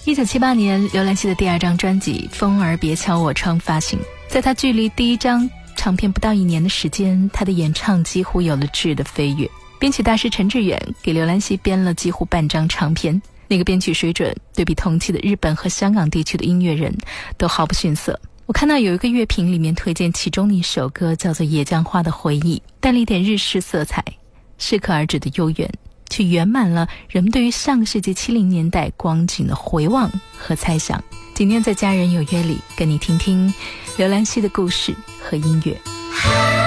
1978年，刘兰希的第2张专辑《风儿别敲我窗》发行，在她距离第1张唱片不到1年的时间，她的演唱几乎有了质的飞跃。编曲大师陈志远给刘兰希编了几乎半张唱片，那个编曲水准对比同期的日本和香港地区的音乐人都毫不逊色。我看到有一个乐评里面推荐其中的一首歌叫做《野姜花的回忆》，带了一点日式色彩，适可而止的悠远，却圆满了人们对于上个世纪70年代光景的回望和猜想。今天在家人有约里跟你听听刘兰希的故事和音乐。